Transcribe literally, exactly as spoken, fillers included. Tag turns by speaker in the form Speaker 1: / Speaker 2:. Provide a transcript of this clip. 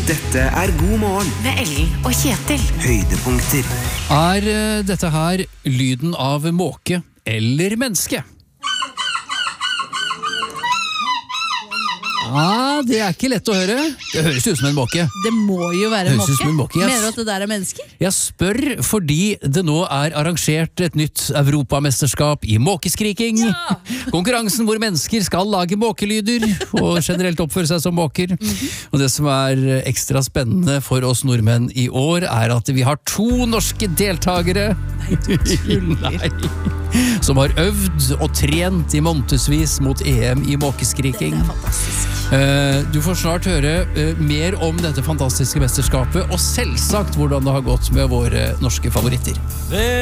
Speaker 1: Dette er God morgen.
Speaker 2: Med Ellen og Kjetil.
Speaker 1: Høydepunkter.
Speaker 3: Er eh, dette her lyden av måke eller menneske? Ja, det er ikke lett å høre. Det høres ut som en måke.
Speaker 4: Det må jo være en
Speaker 3: Høres ut som en
Speaker 4: måke.
Speaker 3: måke, yes.
Speaker 4: Mener du at det der er mennesker?
Speaker 3: Jeg spør fordi det nå er arrangert et nytt europamesterskap i måkeskriking.
Speaker 4: Ja!
Speaker 3: Konkurransen hvor mennesker skal lage måkelyder og generelt oppføre seg som måker.
Speaker 4: Mhm.
Speaker 3: Og det som er ekstra spennende for oss nordmenn i år er at vi har to norske deltagere.
Speaker 4: Nei, du tuller.
Speaker 3: Nei. Som har øvd og trent i månedsvis mot E M i måkeskriking.
Speaker 4: Det er fantastisk.
Speaker 3: Eh, Du får snart høre eh, mer om dette fantastiske mesterskapet, og selvsagt hvordan det har gått med våre norske favoritter.